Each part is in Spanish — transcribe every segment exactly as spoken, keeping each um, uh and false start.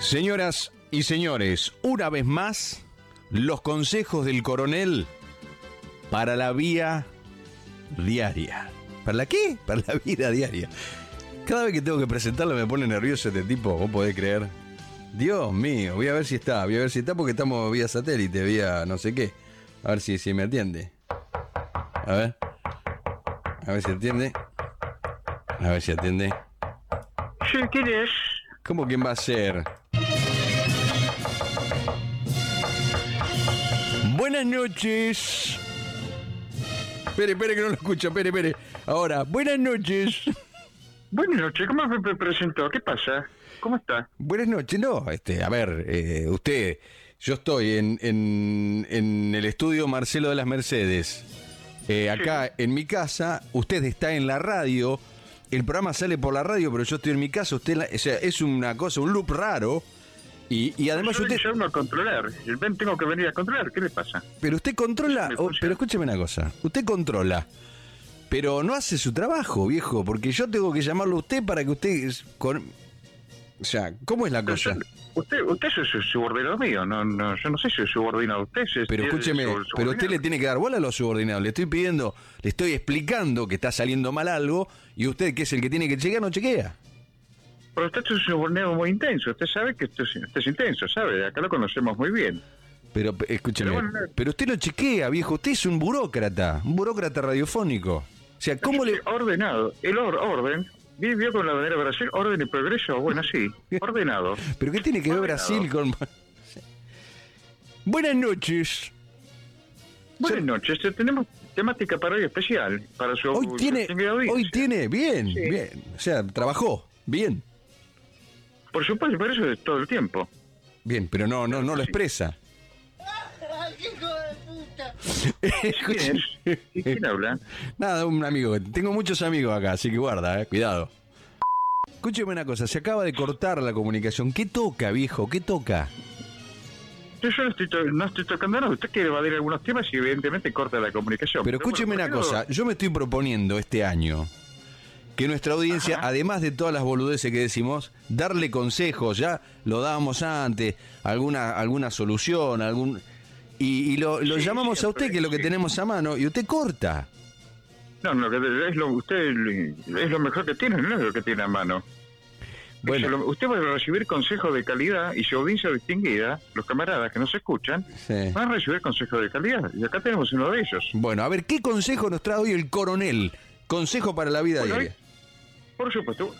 Señoras y señores, una vez más, los consejos del coronel para la vía diaria. ¿Para la qué? Para la vida diaria. Cada vez que tengo que presentarlo me pone nervioso este tipo, ¿vos podés creer? Dios mío, voy a ver si está, voy a ver si está porque estamos vía satélite, vía no sé qué. A ver si, si me atiende. A ver. A ver si atiende. A ver si atiende. Sí, ¿quién es? ¿Cómo quién va a ser? Buenas noches. Espere, espere que no lo escucho, espere, espere. Ahora, buenas noches. Buenas noches, ¿cómo me pre- presentó? ¿Qué pasa? ¿Cómo está? Buenas noches, no, este, a ver, eh, usted, yo estoy en, en, en el estudio Marcelo de las Mercedes, eh, acá sí. En mi casa, usted está en la radio, el programa sale por la radio, pero yo estoy en mi casa, usted, la, o sea, es una cosa, un loop raro, y, y además yo usted... Yo no a controlar, ven, tengo que venir a controlar, ¿qué le pasa? Pero usted controla, oh, pero escúcheme una cosa, usted controla, pero no hace su trabajo, viejo, porque yo tengo que llamarlo a usted para que usted... Con... O sea, ¿cómo es la cosa? Yo, usted usted es su subordinado mío, no, no, yo no sé si es subordinado usted. Si pero escúcheme, pero usted le tiene que dar bola a los subordinados. Le estoy pidiendo, le estoy explicando que está saliendo mal algo y usted, que es el que tiene que chequear, no chequea. Pero usted es un subordinado muy intenso, usted sabe que esto es, esto es intenso, ¿sabe? Acá lo conocemos muy bien. Pero escúcheme, pero, bueno, pero usted no chequea, viejo, usted es un burócrata, un burócrata radiofónico. O sea, ¿cómo le...? Ordenado, el or, orden... Vivió con la bandera de Brasil, orden y progreso, bueno, sí, ordenado. ¿Pero qué tiene que ver Brasil con...? Buenas noches. Buenas noches, tenemos temática para hoy especial, para su... Hoy tiene, hoy tiene, bien, sí. bien, o sea, trabajó, bien. Por supuesto, por eso es todo el tiempo. Bien, pero no, no, no lo expresa. ¡Hijo de puta! ¿Quién es? ¿Y quién habla? Nada, un amigo. Tengo muchos amigos acá, así que guarda, eh, cuidado. Escúcheme una cosa, se acaba de cortar la comunicación. ¿Qué toca, viejo? ¿Qué toca? Yo, yo no, estoy to- no estoy tocando nada. Usted quiere evadir algunos temas y evidentemente corta la comunicación. Pero, Pero escúcheme bueno, una cosa, yo me estoy proponiendo este año que nuestra audiencia, Ajá. además de todas las boludeces que decimos, darle consejos, ya lo dábamos antes, alguna, alguna solución, algún... Y, y lo, lo sí, llamamos siempre, a usted, que es lo que sí. tenemos a mano, y usted corta. No, no, es lo, usted es lo mejor que tiene, no es lo que tiene a mano. Bueno. Lo, usted va a recibir consejos de calidad y su audiencia distinguida, los camaradas que nos escuchan, sí. van a recibir consejos de calidad. Y acá tenemos uno de ellos. Bueno, a ver, ¿qué consejo nos trae hoy el coronel? Consejo para la vida bueno, diaria. Hay, por supuesto.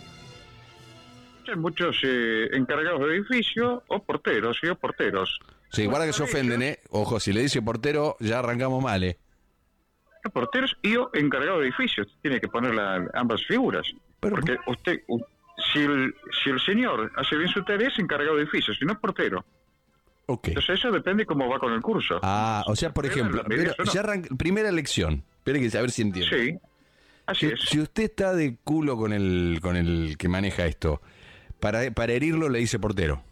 Hay muchos eh, encargados de edificio o porteros, ¿sí? O porteros. Sí, guarda que se ofenden, ¿eh? Ojo, si le dice portero, ya arrancamos mal, ¿eh? Porteros y o encargado de edificios. Tiene que poner la, ambas figuras. Pero, porque usted, si el, si el señor hace bien su tarea, es encargado de edificios, si no es portero. Ok. Entonces eso depende cómo va con el curso. Ah, o sea, por ejemplo, mira, no? ya arranca, primera lección. Espere que a ver si entiendo. Sí, así si, es. Si usted está de culo con el, con el que maneja esto, para, para herirlo le dice portero.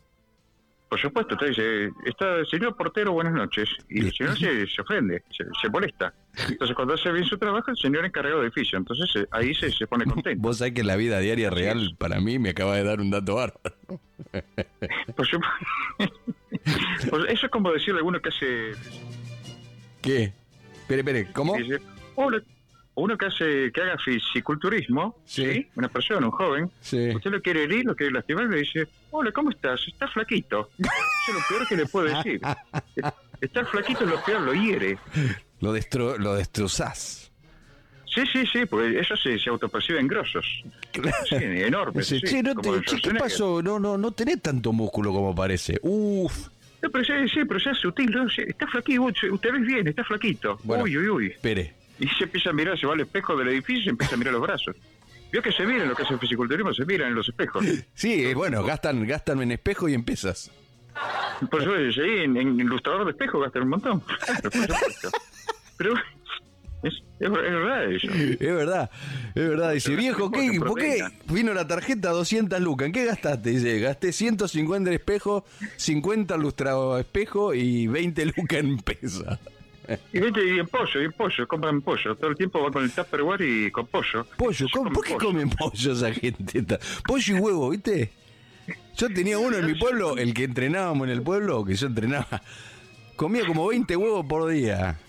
Por supuesto, usted dice, está señor portero, buenas noches. Y el señor se, se ofende, se, se molesta. Entonces, cuando hace bien su trabajo, el señor encargado de edificio. Entonces, eh, ahí se, se pone contento. Vos sabés que la vida diaria real, para mí, me acaba de dar un dato bárbaro. Por supuesto. Pues eso es como decirle a alguno que hace... ¿Qué? Espere, espere, ¿cómo? Dice, hola. Uno que hace que haga fisiculturismo, sí. ¿sí? Una persona, un joven, sí. Usted lo quiere herir, lo quiere lastimar, le dice, hola, ¿cómo estás? Estás flaquito. Eso es lo peor que le puedo decir. Estar flaquito es lo peor, lo hiere. Lo, destro, lo destrozás. Sí, sí, sí, porque ellos se, se autoperciben grosos. Claro. Sí, enormes. Sí, sí, no te, che, ¿qué pasó? No, no, no tenés tanto músculo como parece. Uf. No, pero sí, sí, pero ya es sutil, ¿no? Está flaquito, usted ves bien, está flaquito. Bueno, uy, uy, uy. Espere. Y se empieza a mirar, se va al espejo del edificio y se empieza a mirar los brazos. Vio que se miran lo que hace el fisiculturismo, se miran en los espejos. Sí, bueno, gastan gastan en espejo y en pesas. Por supuesto, sí, en, en ilustrador de espejo gastan un montón. Claro, por supuesto. Pero es, es, es verdad eso. Es verdad, es verdad. Dice, viejo, ¿qué, ¿por qué vino la tarjeta doscientas lucas? ¿En qué gastaste? Dice, gasté ciento cincuenta en espejo, cincuenta lustrado espejo y veinte lucas en pesa. Y vete y en pollo, y en pollo, compran pollo. Todo el tiempo va con el Tupperware y con pollo. Pollo, ¿por qué pollo. Comen pollo esa gente? Pollo y huevo, ¿viste? Yo tenía uno en mi pueblo, el que entrenábamos en el pueblo, que yo entrenaba, comía como veinte huevos por día.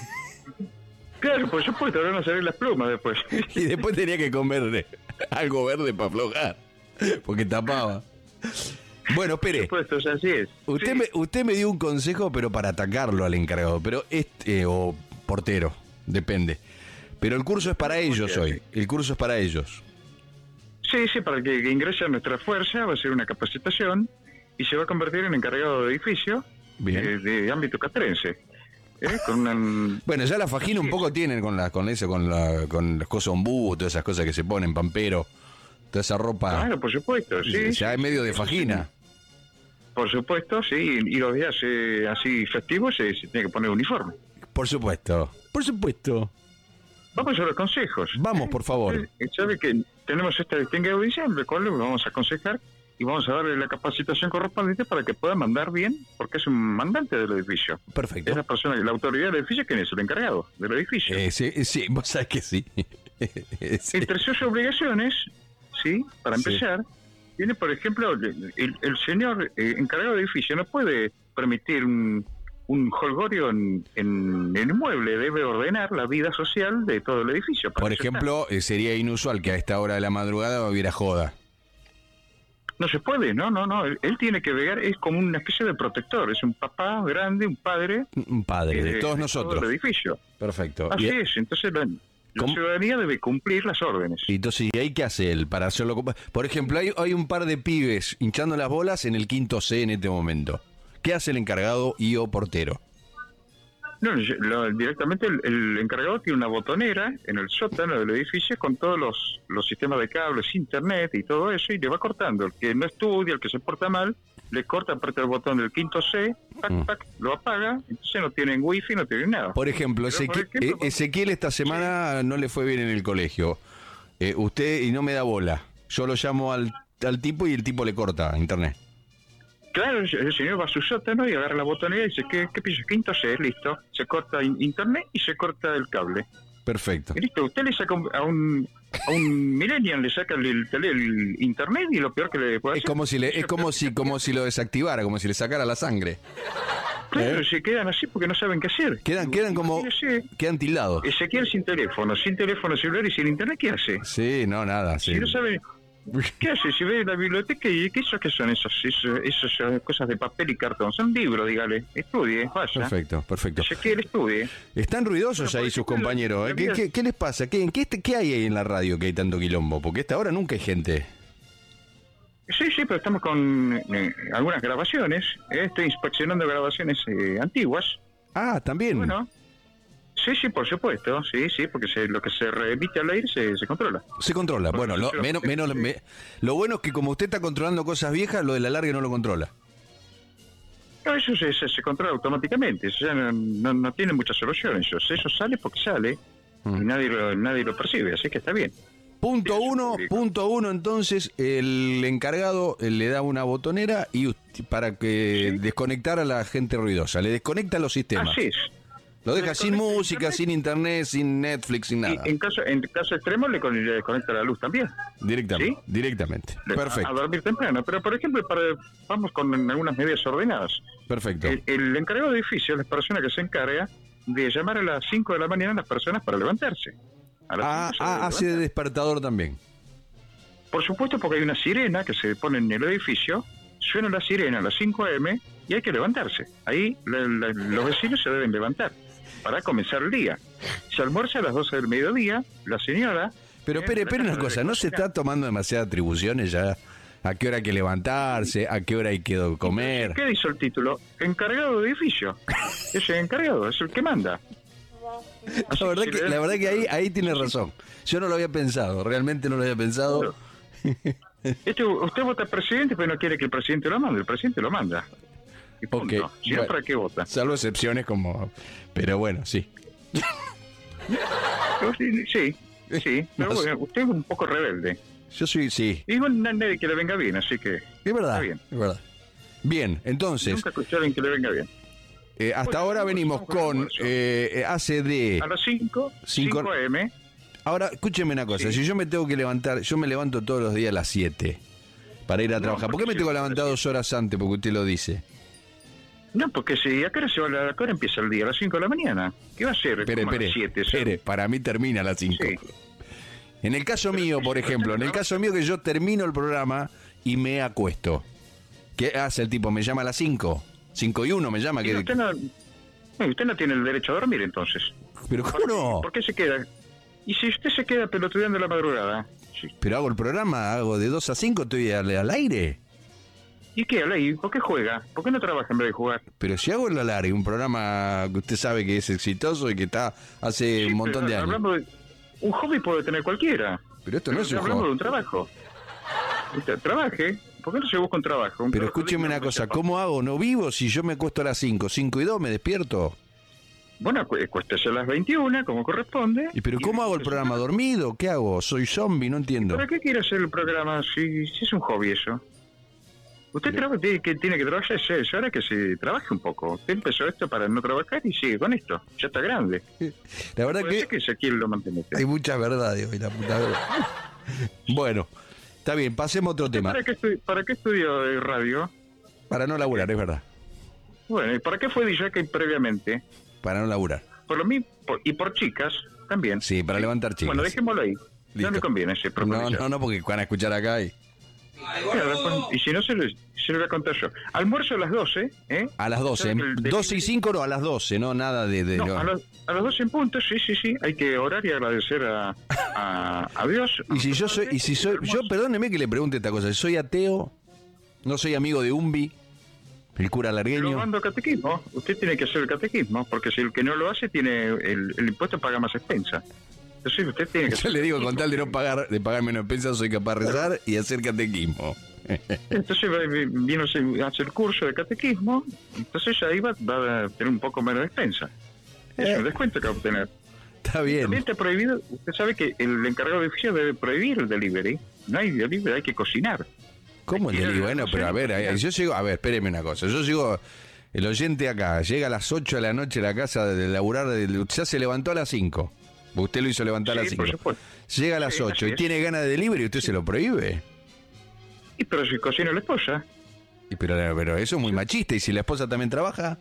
Claro, por supuesto, ahora no se ven las plumas después. Y después tenía que comer algo verde para aflojar, porque tapaba. Bueno, espere. Por supuesto, así es. Usted, sí. me, usted me dio un consejo, pero para atacarlo al encargado, pero este, eh, o portero, depende. Pero el curso es para ellos hoy, el curso es para ellos. Sí, sí, para que, que ingrese a nuestra fuerza, va a ser una capacitación y se va a convertir en encargado de edificio eh, de ámbito castrense. ¿Eh? Con una... Bueno, ya la Fajina un poco tienen con la, con eso, con la, con las cosas ombú, todas esas cosas que se ponen, pampero, toda esa ropa. Claro, por supuesto, sí. Ya es medio de Fajina. Por supuesto, sí, y los días eh, así festivos se, se tiene que poner uniforme. Por supuesto, por supuesto. Vamos a los consejos. Vamos, por favor. Eh, sabe que tenemos esta distinguida audiencia en la cual le vamos a aconsejar y vamos a darle la capacitación correspondiente para que pueda mandar bien, porque es un mandante del edificio. Perfecto. Es la persona, la autoridad del edificio, ¿quién es? El encargado del edificio. Eh, sí, sí, vos sabés que sí. sí. Entre sus obligaciones, sí, para empezar, sí. Tiene, por ejemplo, el, el señor eh, encargado del edificio no puede permitir un, un holgorio en, en el inmueble, debe ordenar la vida social de todo el edificio. Por ejemplo, eh, sería inusual que a esta hora de la madrugada hubiera joda. No se puede, no, no, no. Él, él tiene que velar, es como una especie de protector. Es un papá grande, un padre. Un padre, de, de todos de nosotros. Todo el edificio. Perfecto. Así y, es. Entonces la, la ciudadanía debe cumplir las órdenes. Y entonces, ¿y ahí qué hace él para hacerlo? Por ejemplo, hay, hay un par de pibes hinchando las bolas en el quinto C en este momento. ¿Qué hace el encargado y o portero? No, lo, directamente el, el encargado tiene una botonera en el sótano del edificio con todos los, los sistemas de cables, internet y todo eso, y le va cortando. El que no estudia, el que se porta mal, le corta, aprieta el botón del quinto C, pac, mm. pac, lo apaga, entonces no tienen wifi, no tienen nada. Por ejemplo, Ezequiel, por ejemplo, Ezequiel esta semana sí. no le fue bien en el colegio. Eh, usted, y no me da bola. Yo lo llamo al, al tipo y el tipo le corta internet. Claro, el señor va a su sótano y agarra la botonera y dice, ¿qué, qué piso? Quinto C, listo. Se corta internet y se corta el cable. Perfecto. Y listo, usted le saca a un a un millennial, le saca el, el, el internet y lo peor que le puede es hacer... Como si le, es como si como si lo desactivara, como si le sacara la sangre. Claro, ¿Eh? se quedan así porque no saben qué hacer. Quedan, quedan como... Quedan tildados. Ezequiel sin teléfono, sin teléfono celular y sin internet, ¿qué hace? Sí, no, nada. Sí. Si no sabe... ¿Qué hace? Si ve la biblioteca y ¿qué, eso, qué son esos, esos, esas cosas de papel y cartón? Son libros, dígale. Estudie, vaya. Perfecto, perfecto. Ezequiel, estudie. Están ruidosos bueno, ahí sus compañeros. ¿eh? ¿Qué, qué, ¿Qué les pasa? ¿Qué, qué, ¿Qué hay ahí en la radio que hay tanto quilombo? Porque a esta hora nunca hay gente. Sí, sí, pero estamos con eh, algunas grabaciones. Eh, estoy inspeccionando grabaciones eh, antiguas. Ah, también. Bueno. Sí, sí, por supuesto, sí, sí, porque se, lo que se remite al aire se, se controla. Se controla, bueno, lo, menos, menos, me, lo bueno es que como usted está controlando cosas viejas, lo del alargue no lo controla. No, eso se, se, se controla automáticamente, eso ya no, no, no tiene muchas soluciones, eso, eso sale porque sale mm. y nadie lo, nadie lo percibe, así que está bien. Punto uno, punto uno, entonces el encargado le da una botonera y para que ¿sí? desconectar a la gente ruidosa, le desconecta los sistemas. Así es. Lo deja sin música, internet. sin internet, sin Netflix, sin nada. Y en caso en caso extremo le conecta la luz también. Directamente. ¿Sí? Directamente. Perfecto. A, a dormir temprano. Pero, por ejemplo, para, vamos con algunas medidas ordenadas. Perfecto. El, el encargado de edificio es la persona que se encarga de llamar a las cinco de la mañana a las personas para levantarse. A las ah, ah hace de despertador también. Por supuesto, porque hay una sirena que se pone en el edificio, suena la sirena a las cinco a eme y hay que levantarse. Ahí la, la, los vecinos se deben levantar para comenzar el día. Se almuerza a las doce del mediodía, la señora... Pero espere, espere una cosa, ¿no se está tomando demasiadas atribuciones ya? ¿A qué hora hay que levantarse? ¿A qué hora hay que comer? ¿Qué dice el título? Encargado de edificio. Es el encargado, es el que manda. La verdad que, la verdad que ahí, ahí tiene razón. Yo no lo había pensado, realmente no lo había pensado. Este, usted vota presidente, pero no quiere que el presidente lo mande, el presidente lo manda. Y punto. Okay. Si no, ¿para qué vota? Salvo excepciones como... Pero bueno, sí. sí, sí, sí. Pero bueno, usted es un poco rebelde. Yo soy, sí. Y bueno, nadie que le venga bien, así que... Es verdad, bien. es verdad. Bien, entonces... Nunca escuché a alguien que le venga bien. Eh, hasta bueno, ahora venimos con eh, A C D... A las cinco, cinco a eme. Ahora, escúcheme una cosa. Sí. Si yo me tengo que levantar... Yo me levanto todos los días a las siete. para ir a trabajar. No, ¿Por qué me tengo que levantar dos horas antes? Porque usted lo dice. No, porque si acá se va la, acá empieza el día, a las cinco de la mañana. ¿Qué va a ser? Espere, Como a las espere, siete, espere, para mí termina a las cinco. Sí. En el caso mío, por ejemplo, en el caso mío que yo termino el programa y me acuesto. ¿Qué hace el tipo? ¿Me llama a las cinco? cinco y uno me llama. Y que usted, no, usted no tiene el derecho a dormir, entonces. ¿Pero cómo no? ¿Por qué se queda? Y si usted se queda pelotudeando la madrugada. Sí. Pero hago el programa, hago de dos a cinco, estoy al, al aire. ¿Y qué? Ley? ¿Por qué juega? ¿Por qué no trabaja en vez de jugar? Pero si hago el alargue, un programa que usted sabe que es exitoso y que está hace Sí, un montón pero de años. hablamos de- un hobby puede tener cualquiera. Pero esto no es un Hablamos de juego. un trabajo. Usted trabaje. ¿Por qué no se busca un trabajo? Un Pero trabajo escúcheme digno una que cosa, sepa. ¿cómo hago? ¿No vivo si yo me acuesto a las cinco? cinco y dos me despierto. Bueno, cu- cuéstese a las veintiuna, como corresponde. ¿Y pero y- cómo hago el programa? ¿Dormido? ¿Qué hago? ¿Soy zombie? No entiendo. ¿Para qué quiere hacer el programa si, si es un hobby eso? Usted Pero- trabaja, tiene, que, tiene que trabajar, es, es hora que se trabaje un poco. Usted empezó esto para no trabajar y sigue con esto. Ya está grande. La verdad Puede que ser que se quiere lo mantenga usted. hay muchas verdades hoy, la puta verdad. Bueno, está bien, pasemos a otro tema. ¿Para qué, estu- ¿Para qué estudió eh, radio? Para no laburar, es verdad. Bueno, ¿y para qué fue D J previamente? Para no laburar. Por lo mismo, por- y por chicas también. Sí, para levantar chicas. Bueno, dejémoslo ahí. Listo. No le conviene ese No, propósito. no, no, porque van a escuchar acá y... Claro, después- y si no, se lo, se lo voy a contar yo. Almuerzo a las doce, ¿eh? A las doce. El delivery- doce y cinco no, a las doce, no, nada de... de No, no. a, las- a las doce en punto, sí, sí, sí. Hay que orar y agradecer a, a, a Dios. Y si yo soy... Y si soy yo, perdóneme que le pregunte esta cosa. Soy ateo, no soy amigo de Umbi, el cura Lo largueño. mando catequismo. Usted tiene que hacer el catequismo, porque si el que no lo hace, tiene el, el impuesto paga más expensa. Entonces usted tiene que Yo le digo, con tal de no pagar, de pagar menos pensas, soy capaz de rezar y hacer catequismo. Entonces va- vino a hacer el curso de catequismo, entonces ahí va, va a tener un poco menos de expensa. Es un descuento que va a obtener. Está bien. También está prohibido, usted sabe que el encargado de oficio debe prohibir el delivery. No hay delivery, hay que cocinar. ¿Cómo el Hay que ir delivery? a la Bueno, pero a ver, cocina. ahí- yo llego, a ver, espéreme una cosa. Yo llego, el oyente acá, llega a las ocho de la noche a la casa de laburar, de- ya se levantó a las cinco. Usted lo hizo levantar a las Sí, por cinco. supuesto. Llega a las Sí, ocho así y es. tiene ganas de delivery y usted se lo prohíbe. Y pero si cocina la esposa. Y pero, pero eso es muy machista. ¿Y si la esposa también trabaja?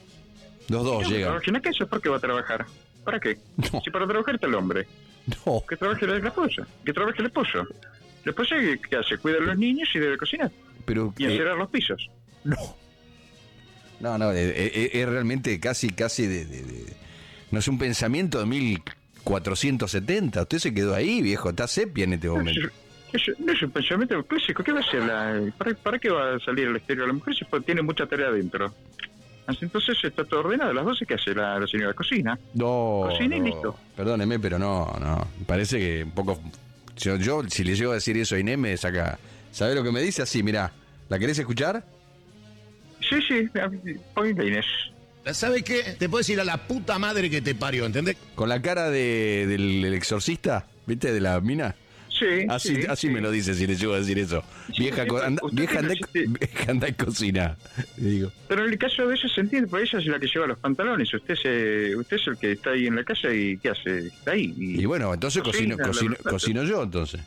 Los dos No, llegan. trabaja en la casa, ¿por qué va a trabajar? ¿Para qué? No. Si para trabajar está el hombre. No. Que trabaje la la esposa. Que trabaje el esposo. La esposa, ¿qué qué hace? Cuida a los niños y debe cocinar. Pero Y eh, encerar los pisos. no. No, no, eh, eh, es realmente casi, casi de, de- de- no es un pensamiento de mil cuatrocientos setenta. Usted se quedó ahí, viejo. Está sepia en este momento. Eso- eso- no es un pensamiento clásico. ¿Qué va a hacer? La, ¿para, ¿Para qué va a salir al exterior? La mujer se puede- tiene mucha tarea adentro. Así, entonces está todo ordenado. A las doce, ¿qué hace la, la señora? Cocina. No. Cocina y no. listo. Perdóneme, pero no, no. Me parece que un poco. Yo, yo, si le llego a decir eso a Inés, me saca. ¿Sabe lo que me dice? Así, mirá. ¿La querés escuchar? Sí, sí. Ponle Inés. ¿Sabes qué? Te puedes ir a la puta madre que te parió, ¿entendés? Con la cara de, del, del exorcista, ¿viste? De la mina. Sí. Así, sí, así sí. me lo dice si le llego a decir eso. Sí, Vieja, sí, co- anda, usted vieja, anda, tiene- vieja anda y cocina. Le digo. Pero en el caso de ella se entiende, porque ella es la que lleva los pantalones. Usted se, usted es el que está ahí en la casa y ¿qué hace? Está ahí. Y, Y bueno, entonces cocino, Cocina, cocino, la verdad. cocino yo, entonces.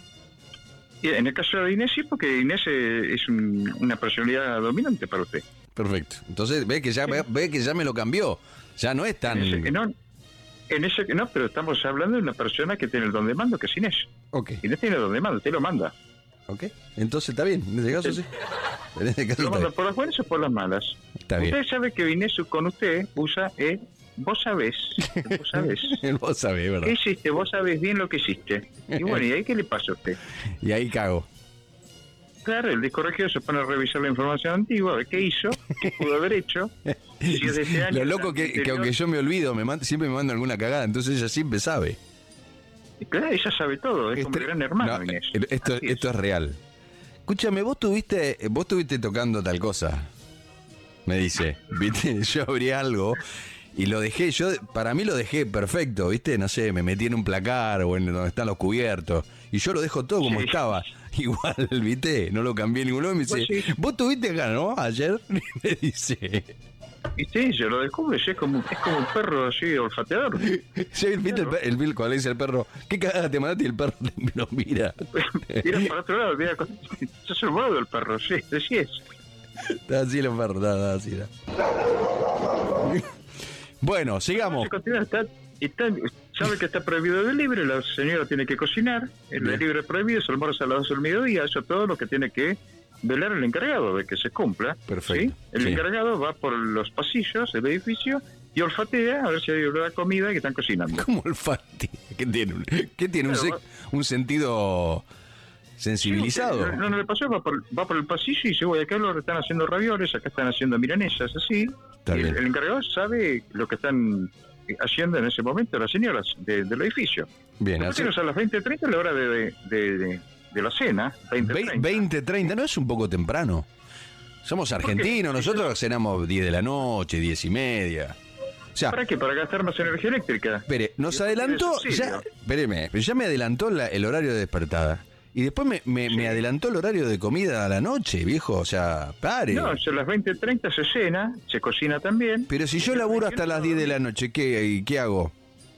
y en el caso de Inés sí, porque Inés eh, es un- una personalidad dominante para usted. Perfecto. Entonces ve que ya ve, ve que ya me lo cambió. Ya no es tan. En ese, no, en ese no, pero estamos hablando de una persona que tiene el don de mando, que es Inés. Ok, Inés tiene el don de mando, usted lo manda. ok. Entonces está bien. En ese caso sí. En ese caso Lo está manda bien. por las buenas o por las malas. Está bien. Usted sabe que Inés con usted usa eh, vos sabés, vos sabés. Vos sabés, ¿verdad? ¿Qué hiciste? Vos sabés bien lo que hiciste. Y bueno, ¿y ahí qué le pasa a usted? Y ahí cago. Claro, el disco rígido se pone a revisar la información antigua, a ver qué hizo, qué pudo haber hecho. Si es de ese año, Lo loco que, que anterior. aunque yo me olvido, me manda- siempre me manda alguna cagada, entonces ella siempre sabe. Claro, ella sabe todo, es como Este- el gran hermano, no, Inés. esto, Así esto es real. Escúchame, vos tuviste, vos tuviste tocando tal cosa. Me dice, ¿viste? Yo abrí algo y lo dejé, yo para mí lo dejé perfecto, ¿viste? No sé, me metí en un placar o en donde están los cubiertos y yo lo dejo todo como Sí. estaba. Igual, ¿viste? No lo cambié en ningún lado y me dice, Pues sí. vos tuviste acá, ¿no? Ayer me dice. Y sí, se lo descubre, es como, es como un perro así olfateador. Sí, ¿viste el, per- el, el cuando le dice el perro, ¿qué cagada te mandaste? Y el perro lo mira. Mira para otro lado, mira, se ha salvado el perro, sí, sí es. Está así el perro, está, está así. Está. Bueno, sigamos. Está, está, sabe que está prohibido el delivery, la señora tiene que cocinar, el Bien. delivery es prohibido, se almuerza a las doce del mediodía, eso es todo lo que tiene que velar el encargado de que se cumpla. Perfecto, ¿sí? El sí. encargado va por los pasillos del edificio y olfatea a ver si hay olor a comida que están cocinando. ¿Cómo olfatea? ¿Qué tiene? Un, ¿qué tiene? Un, Claro, se- un sentido sensibilizado. No, no, no le pasó, va por, va por el pasillo y dice, voy, acá lo están haciendo ravioles, acá están haciendo milanesas, así. Está Y bien. el, el encargado sabe lo que están haciendo en ese momento las señoras de- del edificio. Bien, Después así. tenemos a las veinte treinta la hora de, de, de, de- de la cena, veinte treinta. veinte, treinta, ¿no es un poco temprano? Somos argentinos, nosotros cenamos diez de la noche, diez y media. O sea, ¿Para qué? Para gastar más energía eléctrica. espere, nos Y después adelantó, tiene ya, subsidio. espéreme, pero ya me adelantó la- el horario de despertada. Y después me, me, Sí. me adelantó el horario de comida a la noche, viejo, o sea, pare. No, a las veinte treinta se cena, se cocina también. Pero si yo laburo hasta las diez de la noche, ¿qué, qué hago?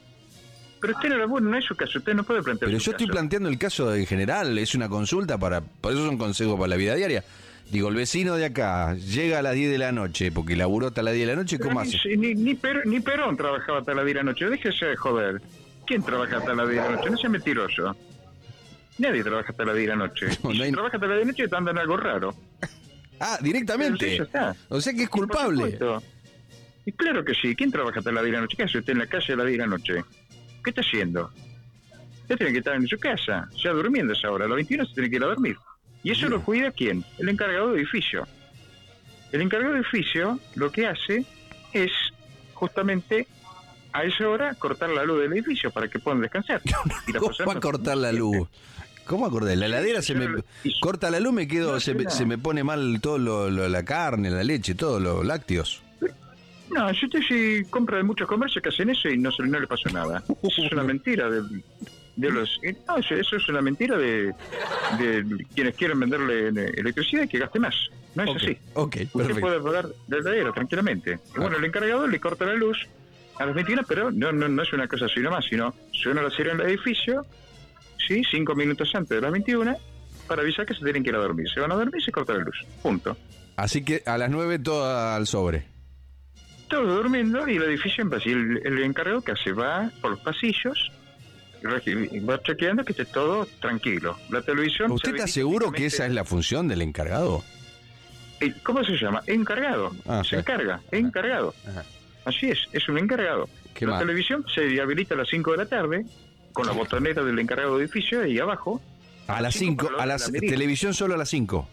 Pero usted no labura, no es su caso, usted no puede plantear Pero su yo estoy caso. planteando el caso en general, es una consulta para, por eso son consejos para la vida diaria. Digo, el vecino de acá llega a las diez de la noche, porque laburó hasta las diez de la noche, ¿cómo Pero hace? Ni, ni, ni, Per- ni Perón trabajaba hasta las diez de la noche, déjese de joder. ¿Quién trabaja hasta las diez de la noche? No sea mentiroso. Nadie trabaja hasta las diez de la noche. No, Y no hay- si trabaja hasta las diez de la noche, te andan algo raro. Ah, directamente. Pero sí, ya está. O sea que es Por culpable. supuesto. Y claro que sí. ¿Quién trabaja hasta las diez de la noche? ¿Qué hace usted en la calle a las diez de la noche? ¿Qué está haciendo? Usted tiene que estar en su casa, ya durmiendo a esa hora. A las veintiuna se tiene que ir a dormir. ¿Y eso lo cuida quién? El encargado de edificio. El encargado de edificio lo que hace es justamente a esa hora cortar la luz del edificio para que puedan descansar. Y las ¿Cómo personas va a no- cortar la luz? ¿Cómo acordé? La heladera se me corta la luz, me quedo, No, se, me, no. se me pone mal todo lo, lo- la carne, la leche, todos los lácteos. No, si usted sí compra de muchos comercios que hacen eso y no, se, no le pasa nada. Eso es una mentira de, de los... eh, No, eso, eso es una mentira de, de quienes quieren venderle eh, electricidad y que gaste más. No es Ok, así. ok, Usted perfecto. puede pagar la heladera tranquilamente. Y bueno, el encargado le corta la luz a las veintiuna, pero no, no, no es una cosa así nomás, sino suena la sirena del edificio, sí, cinco minutos antes de las veintiuna, para avisar que se tienen que ir a dormir. Se van a dormir y se corta la luz. Punto. Así que a las nueve todo al sobre. Todos durmiendo y el edificio en paz. Y el, el encargado que hace va por los pasillos y regi- y va chequeando que esté todo tranquilo. La televisión... ¿Usted se está habilita seguro que únicamente- esa es la función del encargado? Eh, ¿Cómo se llama? Encargado. Ah, se sí. encarga. Encargado. Ajá. Así es, es un encargado. ¿Qué la más? televisión se habilita a las cinco de la tarde con la botonera del encargado de edificio ahí abajo. A las cinco cinco, para la a hora las de la merienda. televisión solo a las cinco.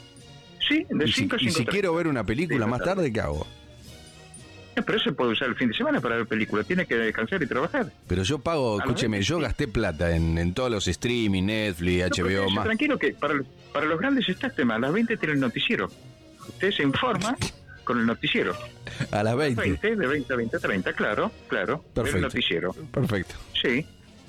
Sí, de Y si, cinco a y si cinco. quiero ver una película más tarde, ¿qué hago? Pero se puede usar el fin de semana para ver películas. Tiene que descansar y trabajar. Pero yo pago, A la escúcheme, vez, yo sí. gasté plata en, en todos los streaming, Netflix, No, H B O pero más. tranquilo que para, para los grandes está este tema. A las veinte tiene el noticiero. Usted se informa con el noticiero. A las veinte. veinte, de veinte a veinte treinta, claro, claro. Perfecto. El noticiero. Perfecto. Sí.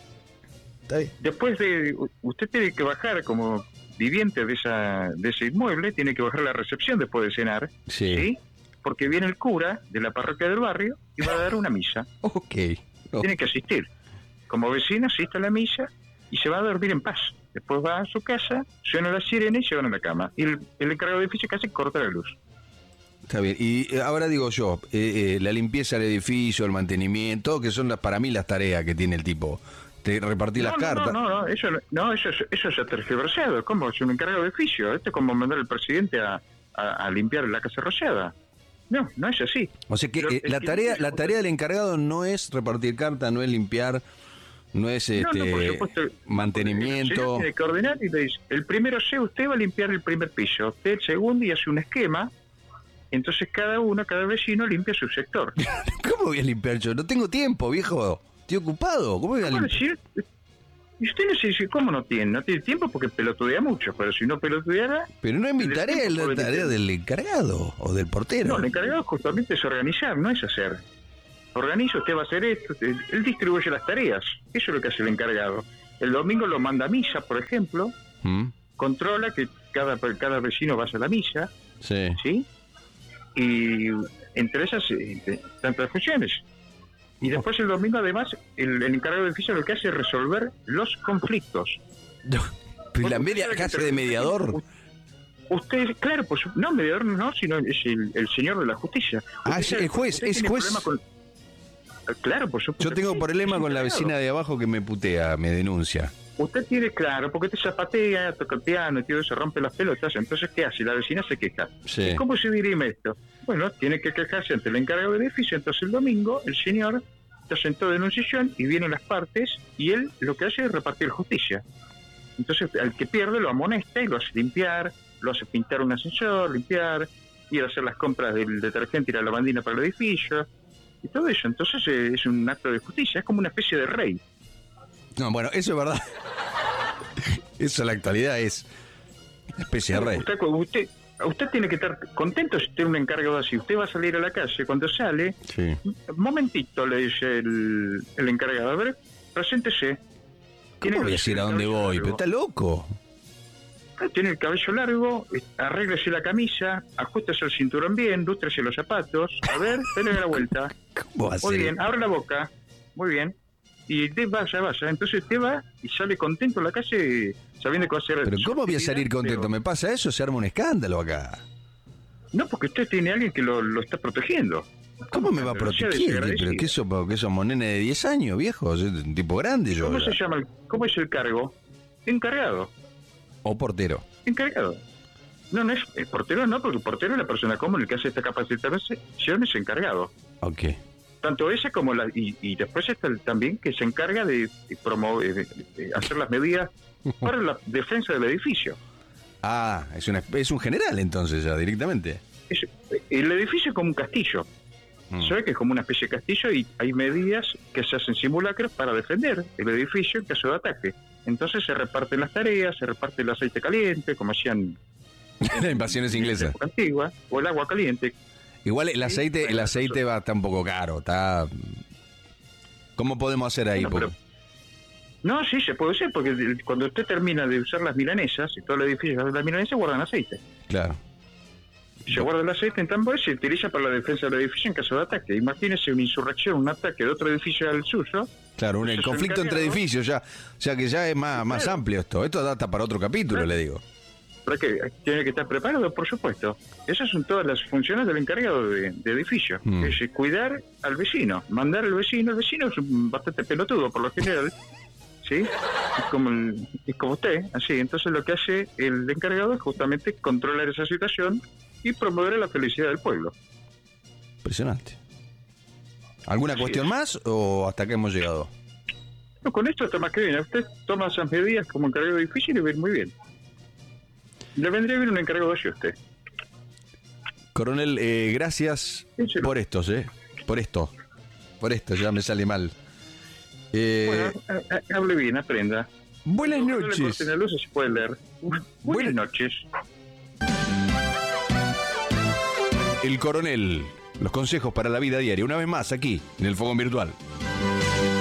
Está bien. Después de... Usted tiene que bajar como viviente de esa de ese inmueble, tiene que bajar a la recepción después de cenar. Sí. ¿Sí? Porque viene el cura de la parroquia del barrio y va a dar una misa. Ok. Oh, Tiene que asistir. Como vecino asiste a la misa y se va a dormir en paz. Después va a su casa, suena la sirena y se van a la cama. Y el, el encargado de edificio casi corta la luz. Está bien. Y eh, ahora digo yo, eh, eh, la limpieza del edificio, el mantenimiento, que son las, para mí las tareas que tiene el tipo. Te repartí las no, cartas. No, no, no, eso, no, no, eso, es- eso es tergiversado. ¿Cómo? Es un encargado de edificio. Esto es como mandar al presidente a, a, a limpiar la casa rociada. No, no es así. O sea que Pero eh, el la que- tarea, la tarea del encargado no es repartir cartas, no es limpiar, no es No, no, por este supuesto. El mantenimiento. señor tiene que ordenar y le dice, el primero C, usted va a limpiar el primer piso, usted el segundo y hace un esquema, entonces cada uno, cada vecino limpia su sector. ¿Cómo voy a limpiar yo? No tengo tiempo, viejo. Estoy ocupado. ¿Cómo voy a Bueno, limpiar? si- y usted no se dice, ¿cómo no tiene? No tiene tiempo porque pelotudea mucho, pero si no pelotudeara, Pero no es mi el tarea, es tiempo la puede tarea limpiar. del encargado o del portero. no, el encargado justamente es organizar, no es hacer. Organiza, usted va a hacer esto, usted- él distribuye las tareas, eso es lo que hace el encargado. El domingo lo manda a misa, por ejemplo, ¿Mm? controla que cada, cada vecino vaya a la misa, Sí. ¿sí? Y entre esas eh, tantas funciones. Y después el domingo, además, el, el encargado de edificio lo que hace es resolver los conflictos. ¿Pero la media que hace de mediador? Usted, claro, pues no, mediador no, sino es el, el señor de la justicia. Ah, es el juez, es juez. Con, claro, por supuesto. Yo tengo problema con la vecina de abajo que me putea, me denuncia. Usted tiene, claro, porque te zapatea, toca el piano y todo eso, rompe las pelotas. Entonces, ¿qué hace? La vecina se queja. Sí. ¿Cómo se dirime esto? Bueno, tiene que quejarse ante el encargado de edificio. Entonces, el domingo, el señor está sentado en un sillón y vienen las partes y él lo que hace es repartir justicia. Entonces, al que pierde lo amonesta y lo hace limpiar, lo hace pintar un ascensor, limpiar, ir a hacer las compras del detergente y la lavandina para el edificio y todo eso. Entonces, eh, es un acto de justicia, es como una especie de rey. No, bueno, eso es verdad. Eso en la actualidad es una especie de rey. Usted, usted, usted tiene que estar contento si tiene un encargado así. Usted va a salir a la calle, cuando sale, sí. Un momentito, le dice el, el encargado, a ver, preséntese. ¿Cómo voy a decir a dónde voy? Largo. Pero está loco. Tiene el cabello largo, arréglese la camisa, ajustese el cinturón bien, lústrese los zapatos. A ver, dale la vuelta. ¿Cómo va a ser? Muy bien, abre la boca. Muy bien. Y te vaya, vaya. Entonces te va y sale contento a la calle sabiendo que va a ser... Pero ¿cómo voy a salir contento? Pero... ¿Me pasa eso? Se arma un escándalo acá. No, porque usted tiene a alguien que lo, lo está protegiendo. ¿Cómo, ¿Cómo me va a proteger? ¿Pero qué somos, qué somos nenes de diez años, viejos? Un tipo grande yo. ¿Cómo ¿verdad? se llama? El, ¿Cómo es el cargo? Encargado. ¿O portero? Encargado. No, no es el portero, no, porque el portero es la persona común, el que hace esta capacitación es encargado. Ok. Tanto ese como la... Y, y después está el, también que se encarga de, de promover, de, de hacer las medidas para la defensa del edificio. Ah, es, una, es un general entonces ya, directamente. Es, el edificio es como un castillo. Mm. Se ve que es como una especie de castillo y hay medidas que se hacen simulacros para defender el edificio en caso de ataque. Entonces se reparten las tareas, se reparte el aceite caliente, como hacían en invasiones inglesas. Antigua, o el agua caliente. Igual el aceite, sí, el aceite va está un poco caro, está. ¿Cómo podemos hacer ahí? Bueno, pero... No, sí, se puede hacer, porque cuando usted termina de usar las milanesas, y todo el edificio de las milanesas guardan aceite. Claro. Se guarda el aceite en tambor y se utiliza para la defensa del edificio en caso de ataque. Imagínese una insurrección, un ataque de otro edificio al suyo. Claro, un el conflicto entre edificios, ya, o sea que ya es más, más claro. amplio esto. Esto data para otro capítulo, claro. le digo. Pero que tiene que estar preparado, por supuesto. Esas son todas las funciones del encargado de, de edificio. Mm. Es cuidar al vecino, mandar al vecino. El vecino es bastante pelotudo, por lo general. ¿Sí? Es como, el, es como usted, así. Entonces lo que hace el encargado es justamente controlar esa situación y promover la felicidad del pueblo. Impresionante. ¿Alguna así cuestión es. más o hasta acá hemos llegado? No, con esto está más que bien. Usted toma esas medidas como encargado de edificio y le va a ir muy bien. Le vendría bien un encargado así a usted. Coronel, eh, gracias sí, por estos, ¿eh? Por esto. Por esto, ya me sale mal. Eh, bueno, a, a, hable bien, aprenda. Buenas no, noches. No le la luz, se puede leer. Buenas, buenas noches. El Coronel, los consejos para la vida diaria, una vez más aquí, en el Fogón Virtual.